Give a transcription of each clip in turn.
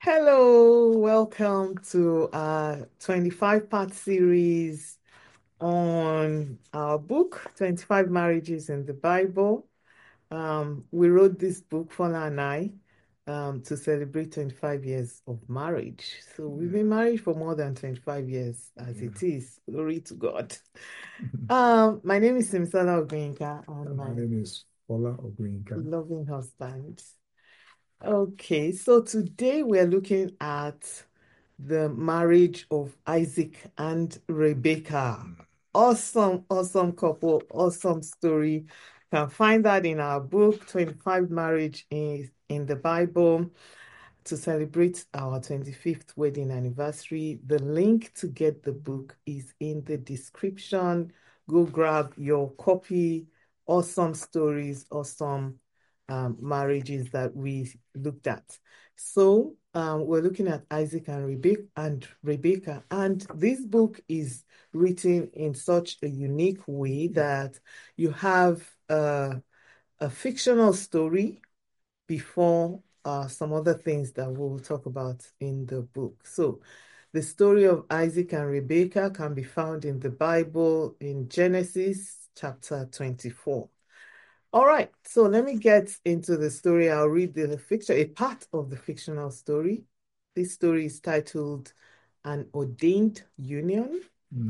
Hello, welcome to our 25-part series on our book, 25 Marriages in the Bible. We wrote this book, Fola and I, to celebrate 25 years of marriage. So we've been married for more than 25 years as it is. Glory to God. My name is Simsala Ogwinka and My my name is Fola Ogwinka. loving husband. Okay, so today we're looking at the marriage of Isaac and Rebecca. Awesome, awesome couple, awesome story. You can find that in our book, 25 Marriage in the Bible, to celebrate our 25th wedding anniversary. The link to get the book is in the description. Go grab your copy. Awesome stories, awesome marriages that we looked at. So we're looking at Isaac and Rebecca, and this book is written in such a unique way that you have a fictional story before some other things that we'll talk about in the book. So the story of Isaac and Rebecca can be found in the Bible in Genesis chapter 24. All right, so let me get into the story. I'll read a part of the fictional story. This story is titled An Ordained Union.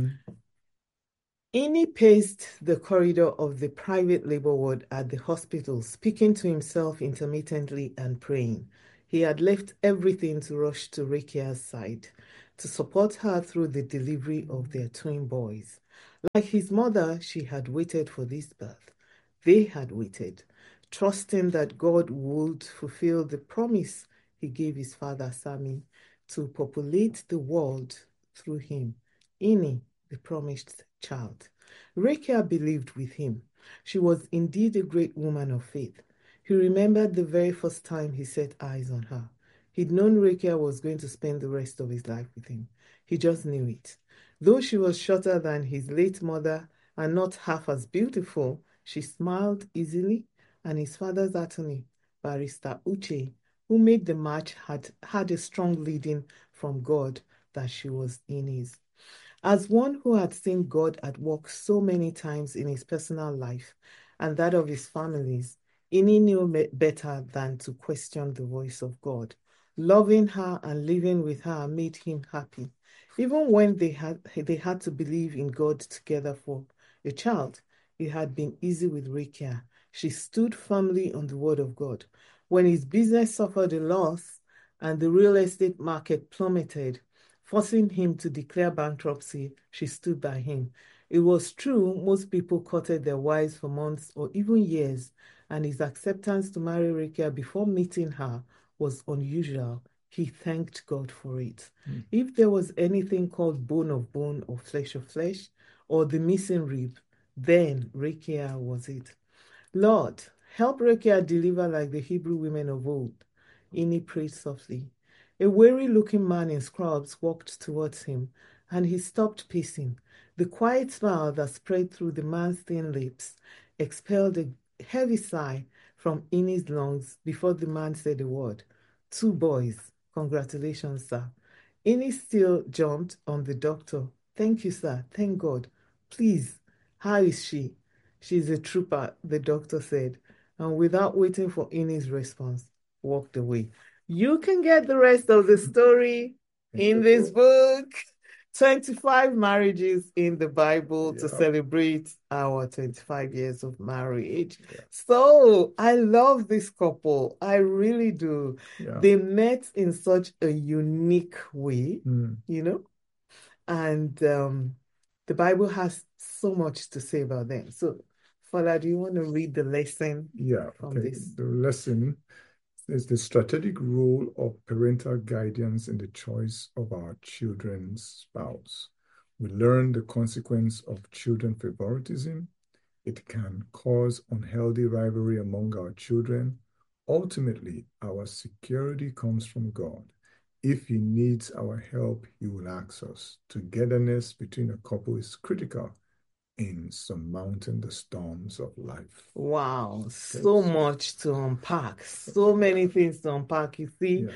Ini paced the corridor of the private labor ward at the hospital, speaking to himself intermittently and praying. He had left everything to rush to Rekia's side to support her through the delivery of their twin boys. Like his mother, she had waited for this birth. They had waited, trusting that God would fulfill the promise he gave his father Sammy to populate the world through him. Ini, the promised child. Rekia believed with him. She was indeed a great woman of faith. He remembered the very first time he set eyes on her. He'd known Rekia was going to spend the rest of his life with him. He just knew it. Though she was shorter than his late mother and not half as beautiful, she smiled easily, and his father's attorney, Barrister Uche, who made the match, had a strong leading from God that she was in his. As one who had seen God at work so many times in his personal life and that of his families, Ini knew better than to question the voice of God. Loving her and living with her made him happy. Even when they had to believe in God together for a child, it had been easy with Rekia. She stood firmly on the word of God. When his business suffered a loss and the real estate market plummeted, forcing him to declare bankruptcy, she stood by him. It was true, most people courted their wives for months or even years, and his acceptance to marry Rekia before meeting her was unusual. He thanked God for it. If there was anything called bone of bone or flesh of flesh, or the missing rib, then Rekia was it. Lord, help Rekia deliver like the Hebrew women of old. Ini prayed softly. A weary-looking man in scrubs walked towards him, and he stopped pacing. The quiet smile that spread through the man's thin lips expelled a heavy sigh from Ini's lungs before the man said a word. 2 boys. Congratulations, sir. Ini still jumped on the doctor. Thank you, sir. Thank God. Please, how is she? She's a trooper, the doctor said, and without waiting for Ini's response, walked away. You can get the rest of the story in this book. 25 marriages in the Bible to celebrate our 25 years of marriage. So I love this couple. I really do. They met in such a unique way, and the Bible has so much to say about them. So, Fola, do you want to read the lesson from this? The lesson is the strategic role of parental guidance in the choice of our children's spouse. We learn the consequence of children favoritism. It can cause unhealthy rivalry among our children. Ultimately, our security comes from God. If he needs our help, he will ask us. Togetherness between a couple is critical in surmounting the storms of life. Wow, so much to unpack, so many things to unpack. You see,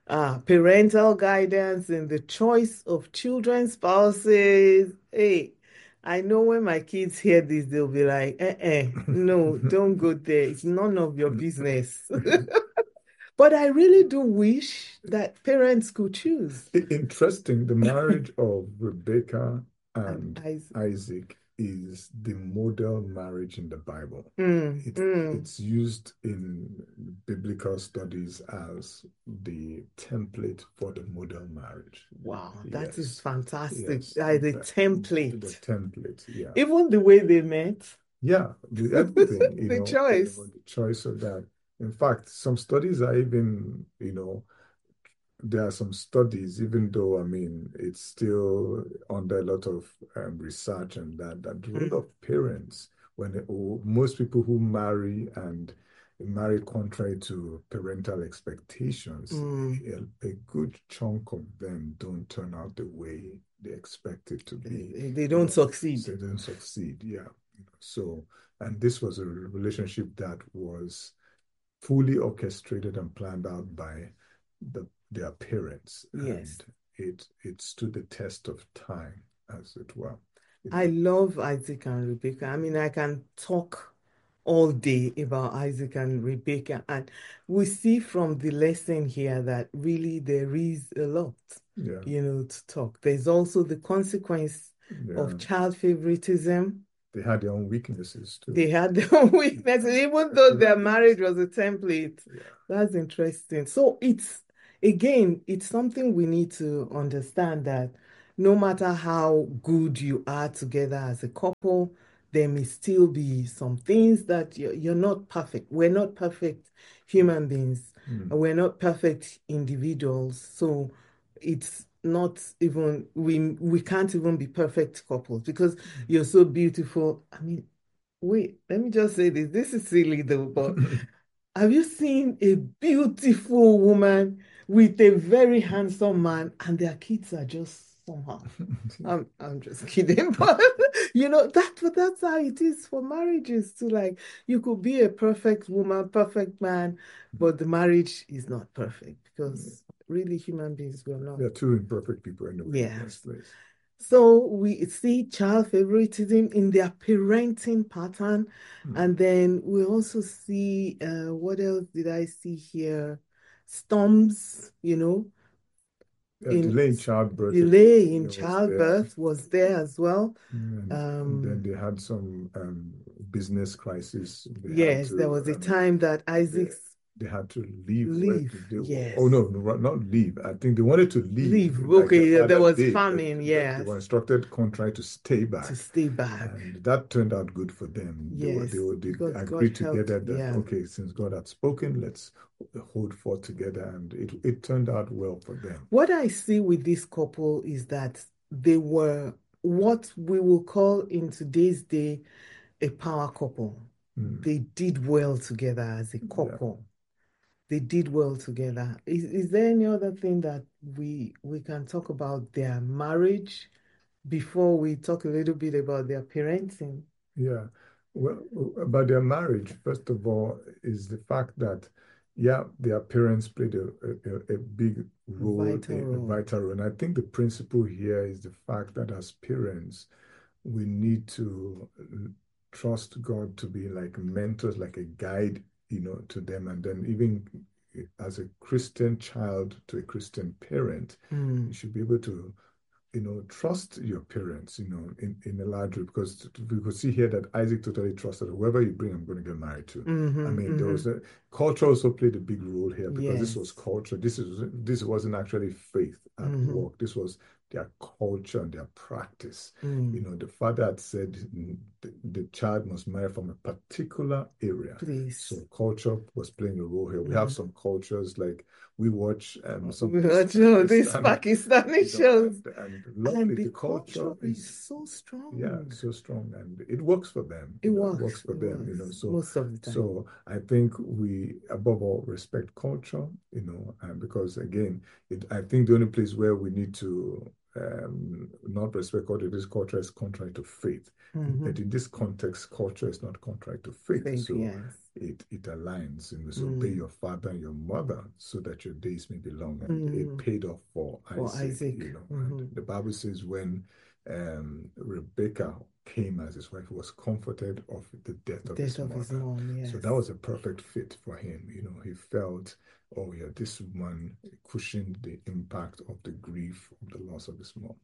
Parental guidance in the choice of children's spouses. Hey, I know when my kids hear this, they'll be like, no, don't go there. It's none of your business. But I really do wish that parents could choose. Interesting. The marriage of Rebecca And and I, Isaac is the model marriage in the Bible. mm, It, mm. it's used in biblical studies as the template for the model marriage. Wow, that is Yes, fantastic. yes, The the template, template. Yeah, even the way they met, yeah, everything, the choice. the choice of that. In fact, some studies are even, there are some studies, even though, I mean, it's still under a lot of research and that the role Mm, of parents, most people who marry and marry contrary to parental expectations, mm. a good chunk of them don't turn out the way they expect it to be, They don't succeed. so they don't succeed. Yeah. So, and this was a relationship that was fully orchestrated and planned out by their parents, Yes. and it stood the test of time, as it were. I love Isaac and Rebecca. I mean, I can talk all day about Isaac and Rebecca, and we see from the lesson here that really there is a lot, Yeah, to talk. There's also the consequence yeah. of child favoritism. They had their own weaknesses too. They had their own weaknesses, even though their marriage was a template. Yeah. That's interesting. So it's something we need to understand that no matter how good you are together as a couple, there may still be some things that you're not perfect. We're not perfect human beings. Mm. We're not perfect individuals. So it's not even we can't even be perfect couples because you're so beautiful. I mean, wait, let me just say this. This is silly though, but have you seen a beautiful woman with a very handsome man and their kids are just somehow? I'm just kidding, but that's how it is for marriages too. Like you could be a perfect woman, perfect man, but the marriage is not perfect because really human beings were not. They're two imperfect people anyway in the Yes. first place. So we see child favoritism in their parenting pattern. Mm. And then we also see, what else did I see here? Storms, in Delay in childbirth delay in was there. childbirth was there as well. And then they had some business crisis. They had Yes, there to, was a I mean, time that they, Isaac's they had to leave. leave. Oh Yes, no, not leave. I think they wanted to leave, leave. like their Okay, there father was did, but famine. they Yes, were instructed contrary to stay to back, stay back. and that turned out good for them. Yes, They because God agreed helped. together that Yeah. okay, since God had spoken, let's hold forth together, and it turned out well for them. What I see with this couple is that they were what we will call in today's day a power couple. Mm. They did well together as a Yeah. couple. They did well together. Is there any other thing that we can talk about their marriage before we talk a little bit about their parenting? Yeah. Well, about their marriage, first of all, is the fact that, yeah, their parents played a big role, Vital a role. vital role. And I think the principle here is the fact that as parents, we need to trust God to be like mentors, like a guide, to them. And then even as a Christian child to a Christian parent, you should be able to trust your parents, in a large way, because we could see here that Isaac totally trusted whoever you bring, I'm going to get married to. I mean, there was culture also played a big role here because this was culture. This wasn't actually faith at work. This was their culture and their practice. The father had said the child must marry from a particular area. Please. So culture was playing a role here. We have some cultures like we watch some these Pakistani shows. And lovely. The culture is so strong. Yeah, so strong, and it works for them. It It works. works for them. So most of the time. So I think we, above all, respect culture. And because again, I think the only place where we need to not respect culture. This culture is contrary to faith. Mm-hmm. But in this context, culture is not contrary to faith. Faith, So yes. it aligns. You must obey your father and your mother so that your days may be long. And it paid off for Isaac. You know, and the Bible says when Rebecca came as his wife, he was comforted of the death of his mother. His mom, yes. So that was a perfect fit for him. You know, he felt, oh yeah, this woman cushioned the impact of the grief of the loss of his mom.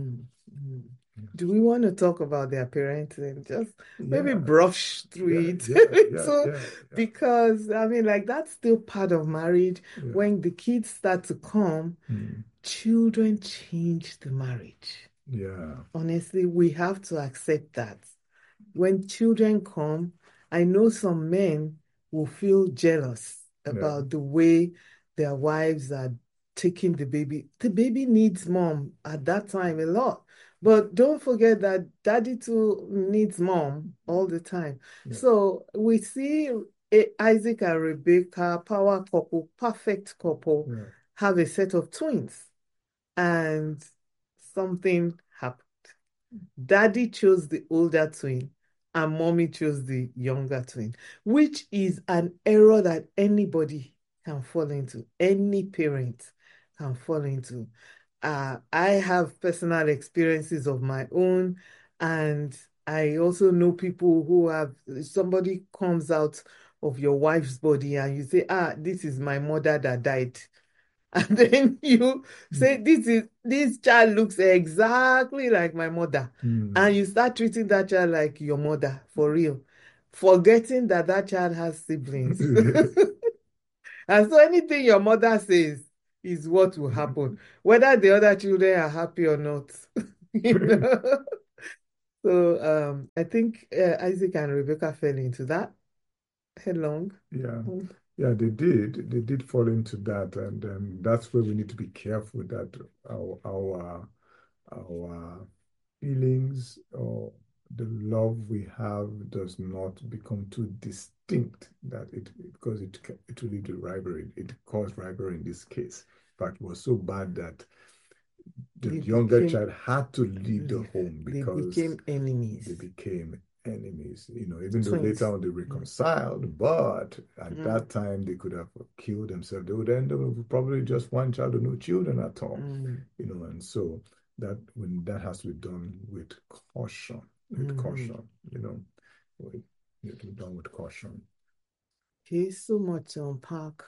Yeah. Do we want to talk about their parenting? Just maybe brush through it. Because I mean, like, that's still part of marriage. When the kids start to come, children change the marriage. Yeah. Honestly, we have to accept that. When children come, I know some men will feel jealous about the way their wives are taking the baby. The baby needs mom at that time a lot. But don't forget that daddy too needs mom all the time. So we see Isaac and Rebecca, power couple, perfect couple, have a set of twins. And something happened. Daddy chose the older twin and mommy chose the younger twin, which is an error that anybody can fall into. Any parent can fall into. I have personal experiences of my own, and I also know people who have, somebody comes out of your wife's body and you say, this is my mother that died. And then you say, this child looks exactly like my mother. And you start treating that child like your mother, for real, forgetting that that child has siblings. And so anything your mother says is what will happen, whether the other children are happy or not. You know? So I think Isaac and Rebecca fell into that headlong. Yeah, they did. They did fall into that, and that's where we need to be careful that our feelings or the love we have does not become too distinct. Because it will lead to rivalry. It caused rivalry in this case. In fact, it was so bad that the younger child had to leave the home because they became enemies. You know, even though later on they reconciled, but at that time they could have killed themselves. They would end up with probably just one child or no children at all. You know, and so that has to be done with caution, you know, it to be done with caution. Okay, so much to unpack.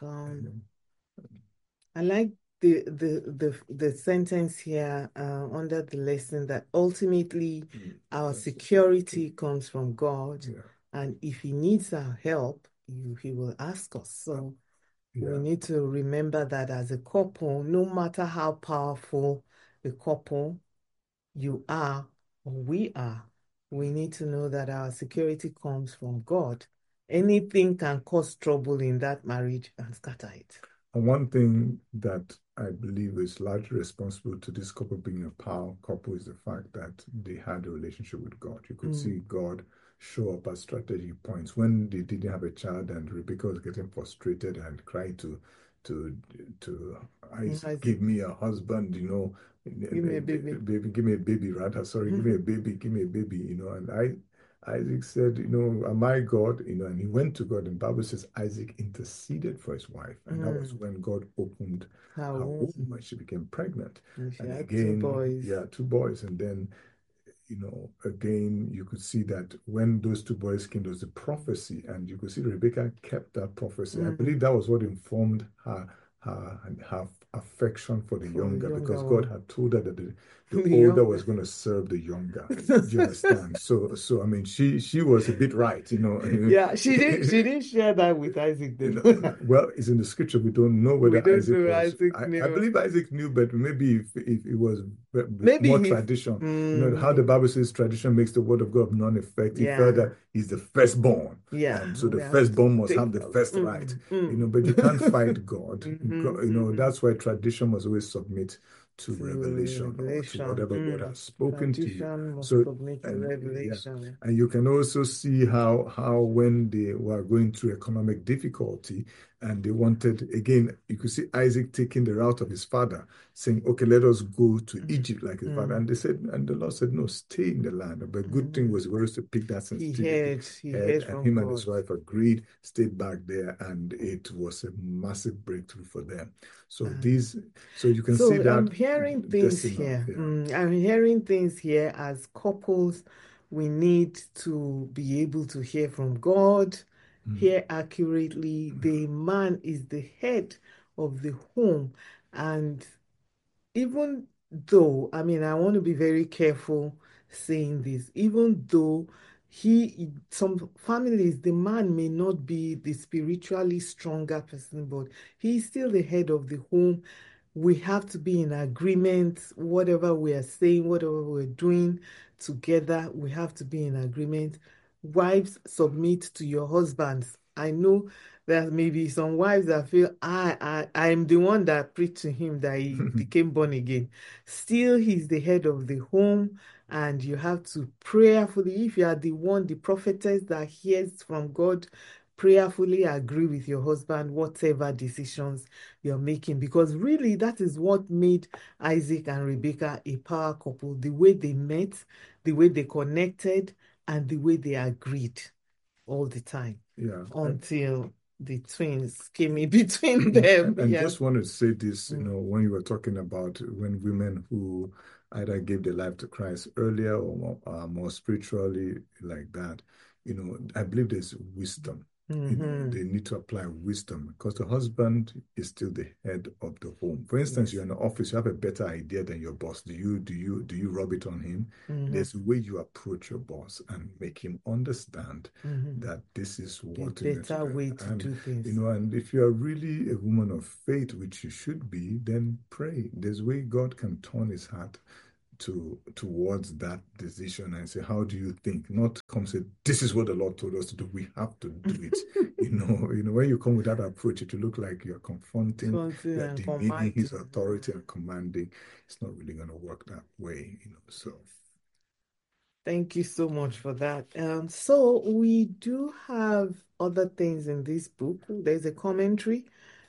I like the sentence here under the lesson that ultimately our security comes from God, and if He needs our help, He will ask us. So we need to remember that as a couple, no matter how powerful the couple you are or we are, we need to know that our security comes from God. Anything can cause trouble in that marriage and scatter it. And one thing that I believe is largely responsible to this couple being a power couple is the fact that they had a relationship with God. You could see God show up at strategic points when they didn't have a child and Rebecca was getting frustrated and cried to Isaac, give me a husband, you know, give me a baby. Give me a baby, rather. Sorry, give me a baby, you know. And Isaac said, you know, am I God? You know, and he went to God, and the Bible says Isaac interceded for his wife. And that was when God opened her womb and she became pregnant. And again, 2 boys. Yeah, 2 boys. And then, you know, again, you could see that when those 2 boys came, there was a prophecy, and you could see Rebecca kept that prophecy. I believe that was what informed her affection for the younger, because God had told her that the older was going to serve the younger. Do you understand? So I mean, she was a bit right, you know. Yeah, she didn't share that with Isaac. Well, it's in the scripture. We don't know whether Isaac knew. I believe Isaac knew, but maybe if it was more tradition, you know, how the Bible says tradition makes the word of God non-effective. He felt that he's the firstborn. And so the firstborn must have the first right. You know, but you can't fight God. You know, that's why tradition must always submit to revelation or to whatever God has spoken to you. So, and you can also see how when they were going through economic difficulty, And they wanted, again, you could see Isaac taking the route of his father, saying, okay, let us go to Egypt like his father. And they said, and the Lord said, no, stay in the land. But good thing was to pick that sensitivity. He And heard from him and God. his wife agreed, stayed back there, and it was a massive breakthrough for them. So you can see that. I'm hearing things here. I'm hearing things here as couples. We need to be able to hear from God, hear accurately. The man is the head of the home. And even though, I mean, I want to be very careful saying this, even though some families, the man may not be the spiritually stronger person, but he's still the head of the home. We have to be in agreement. Whatever we are saying, whatever we're doing together, we have to be in agreement. Wives, submit to your husbands. I know there may be some wives that feel I'm the one that preached to him that he became born again. Still, he's the head of the home, and you have to prayerfully, if you are the one, the prophetess that hears from God, prayerfully agree with your husband, whatever decisions you're making, because really that is what made Isaac and Rebecca a power couple, the way they met, the way they connected, and the way they agreed all the time. Yeah. Until the twins came in between them. And Yeah. just want to say this, when you were talking about when women who either gave their life to Christ earlier or more spiritually like that, I believe there's wisdom. They need to apply wisdom because the husband is still the head of the home. For instance, you're in the office, you have a better idea than your boss. Do you rub it on him? There's a way you approach your boss and make him understand that this is what the better way to do things. And if you are really a woman of faith, which you should be, then pray. There's a way God can turn his heart towards that decision and say, how do you think? Not come say, this is what the Lord told us to do. We have to do it. When you come with that approach, it will look like you're confronting, you're demeaning his authority and commanding. It's not really going to work that way, so. Thank you so much for that. So we do have other things in this book. There's a commentary.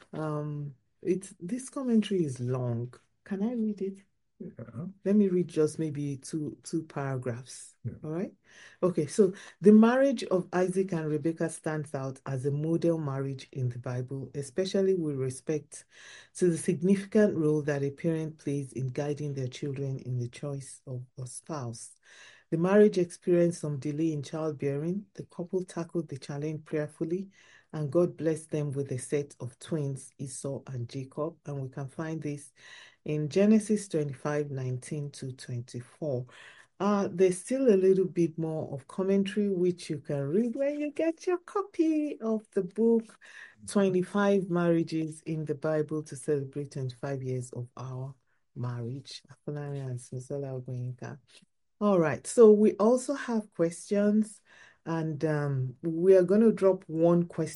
This commentary is long. Can I read it? Yeah. Let me read just maybe two paragraphs. Yeah. All right. Okay. So the marriage of Isaac and Rebecca stands out as a model marriage in the Bible, especially with respect to the significant role that a parent plays in guiding their children in the choice of a spouse. The marriage experienced some delay in childbearing. The couple tackled the challenge prayerfully, and God blessed them with a set of twins, Esau and Jacob. And we can find this in Genesis 25:19 to 24. There's still a little bit more of commentary, which you can read when you get your copy of the book, 25 Marriages in the Bible to Celebrate 25 Years of Our Marriage. All right, so we also have questions, and we are going to drop one question